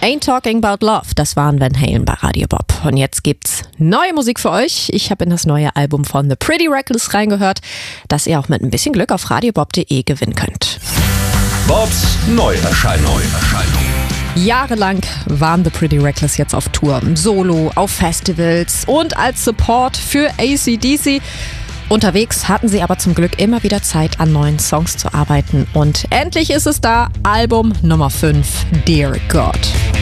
Ain't Talking About Love, das waren Van Halen bei Radio Bob. Und jetzt gibt's neue Musik für euch. Ich habe in das neue Album von The Pretty Reckless reingehört, das ihr auch mit ein bisschen Glück auf radiobob.de gewinnen könnt. Bobs Neuerscheinung. Jahrelang waren The Pretty Reckless jetzt auf Tour, solo, auf Festivals und als Support für AC/DC. Unterwegs hatten sie aber zum Glück immer wieder Zeit, an neuen Songs zu arbeiten. Und endlich ist es da, Album Nummer 5, Dear God.